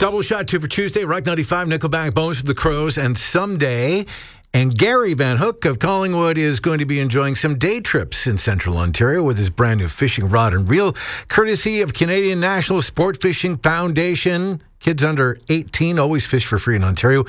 Double shot, 2 for Tuesday. Rock 95, Nickelback, Bones for the Crows, and Someday. And Gary Van Hook of Collingwood is going to be enjoying some day trips in Central Ontario with his brand new fishing rod and reel, courtesy of Canadian National Sport Fishing Foundation. Kids under 18 always fish for free in Ontario.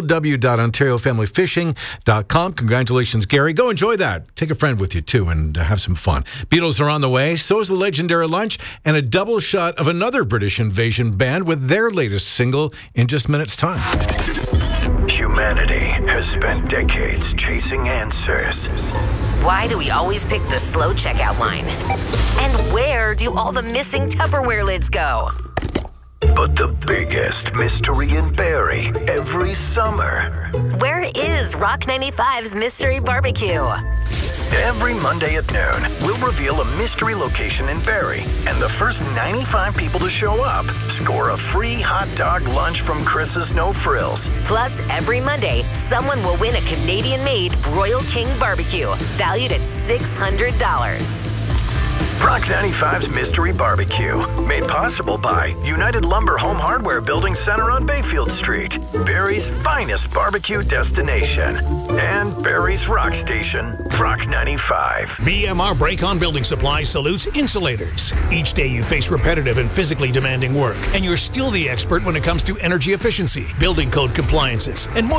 www.ontariofamilyfishing.com. Congratulations, Gary. Go enjoy that. Take a friend with you, too, and have some fun. Beatles are on the way. So is the legendary Lunch and a double shot of another British Invasion band with their latest single in just minutes' time. Humanity has spent decades chasing answers. Why do we always pick the slow checkout line? And where do all the missing Tupperware lids go? But the biggest mystery in Barrie every summer. Where is Rock 95's Mystery Barbecue? Every Monday at noon, we'll reveal a mystery location in Barrie, and the first 95 people to show up score a free hot dog lunch from Chris's No Frills. Plus, every Monday, someone will win a Canadian-made Royal King Barbecue, valued at $600. Rock 95's Mystery Barbecue, made possible by United Lumber Home Hardware Building Center on Bayfield Street, Barrie's finest barbecue destination, and Barrie's rock station, Rock 95. BMR Break-On Building Supplies salutes insulators. Each day you face repetitive and physically demanding work, and you're still the expert when it comes to energy efficiency, building code compliances, and